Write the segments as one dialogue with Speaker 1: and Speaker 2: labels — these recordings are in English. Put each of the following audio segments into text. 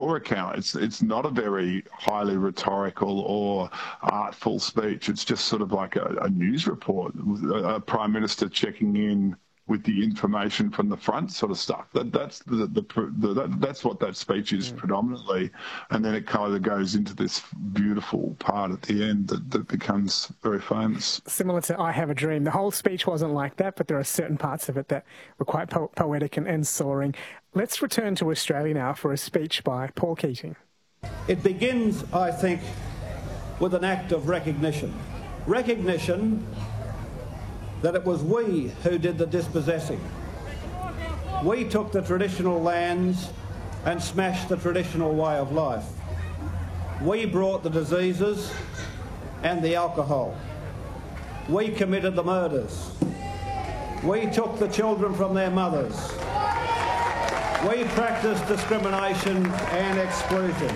Speaker 1: your account, it's not a very highly rhetorical or artful speech. It's just sort of like a news report, a Prime Minister checking in with the information from the front, sort of stuff. That's that's what that speech is predominantly, and then it kind of goes into this beautiful part at the end that becomes very famous.
Speaker 2: Similar to "I Have a Dream," the whole speech wasn't like that, but there are certain parts of it that were quite poetic and soaring. Let's return to Australia now for a speech by Paul Keating.
Speaker 3: It begins, I think, with an act of recognition. Recognition that it was we who did the dispossessing. We took the traditional lands and smashed the traditional way of life. We brought the diseases and the alcohol. We committed the murders. We took the children from their mothers. We practiced discrimination and exclusion.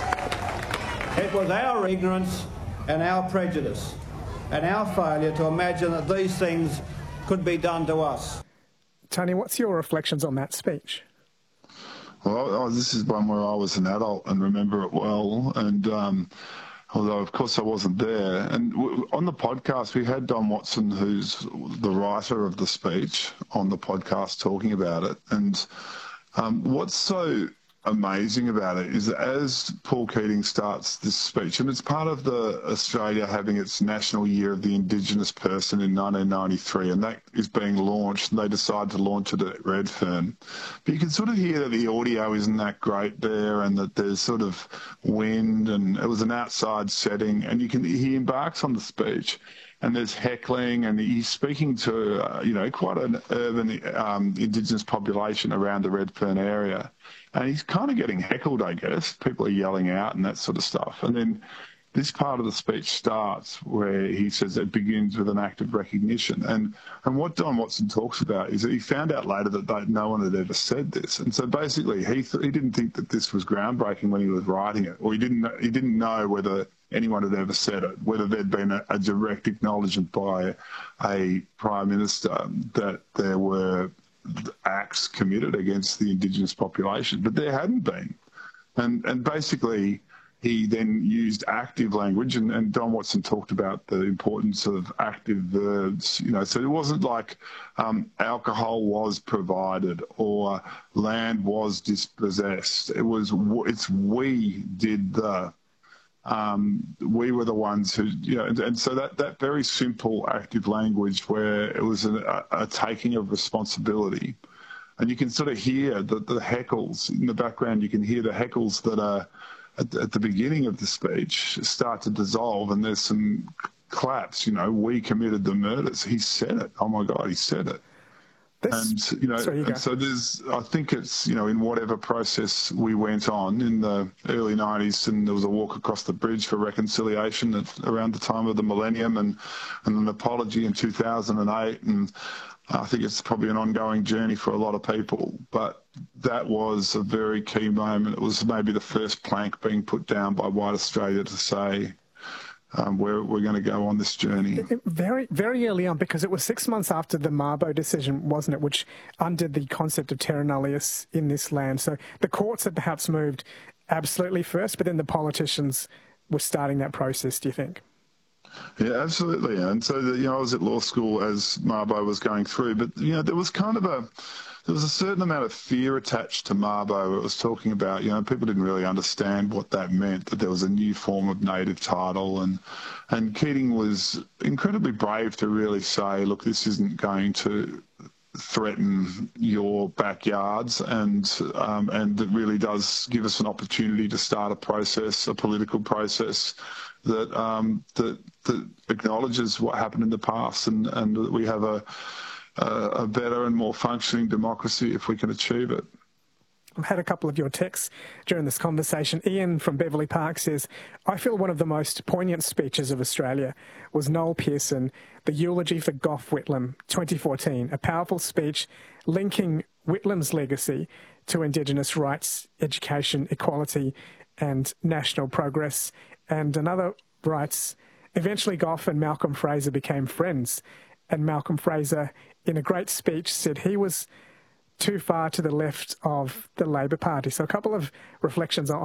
Speaker 3: It was our ignorance and our prejudice and our failure to imagine that these things could be done to us.
Speaker 2: Tony, what's your reflections on that speech?
Speaker 1: Well, this is one where I was an adult and remember it well. And although, of course, I wasn't there. And on the podcast, we had Don Watson, who's the writer of the speech, on the podcast talking about it. And what's so amazing about it is that as Paul Keating starts this speech, and it's part of the Australia having its National Year of the Indigenous Person in 1993, and that is being launched, and they decide to launch it at Redfern. But you can sort of hear that the audio isn't that great there, and that there's sort of wind, and it was an outside setting, and he embarks on the speech, and there's heckling, and he's speaking to, quite an urban Indigenous population around the Redfern area. And he's kind of getting heckled, I guess. People are yelling out and that sort of stuff. And then this part of the speech starts where he says it begins with an act of recognition. And what Don Watson talks about is that he found out later that no one had ever said this. And so basically he didn't think that this was groundbreaking when he was writing it, or he didn't know whether anyone had ever said it, whether there'd been a direct acknowledgement by a Prime Minister that there were acts committed against the Indigenous population, but there hadn't been. And basically he then used active language, and Don Watson talked about the importance of active verbs, so it wasn't like alcohol was provided or land was dispossessed. It's we did the we were the ones who, and so that very simple active language where it was a taking of responsibility. And you can sort of hear the heckles in the background. You can hear the heckles that are at the beginning of the speech start to dissolve, and there's some claps, we committed the murders. He said it. Oh my God, he said it. So there's, I think it's, in whatever process we went on in the early 90s, and there was a walk across the bridge for reconciliation around the time of the millennium, and an apology in 2008. And I think it's probably an ongoing journey for a lot of people. But that was a very key moment. It was maybe the first plank being put down by White Australia to say, we're going to go on this journey.
Speaker 2: Very, very early on, because it was 6 months after the Mabo decision, wasn't it, which undid the concept of terra nullius in this land. So the courts had perhaps moved absolutely first, but then the politicians were starting that process, do you think?
Speaker 1: Yeah, absolutely. And so, I was at law school as Mabo was going through, but, there was there was a certain amount of fear attached to Mabo. It was talking about, people didn't really understand what that meant, that there was a new form of native title. And Keating was incredibly brave to really say, look, this isn't going to threaten your backyards, and it really does give us an opportunity to start a political process that acknowledges what happened in the past, and that we have a better and more functioning democracy if we can achieve it.
Speaker 2: I've had a couple of your texts during this conversation. Ian from Beverley Park says, I feel one of the most poignant speeches of Australia was Noel Pearson, the eulogy for Gough Whitlam, 2014, a powerful speech linking Whitlam's legacy to Indigenous rights, education, equality and national progress. And another writes, eventually Gough and Malcolm Fraser became friends, and Malcolm Fraser, in a great speech, said he was too far to the left of the Labor Party. So a couple of reflections on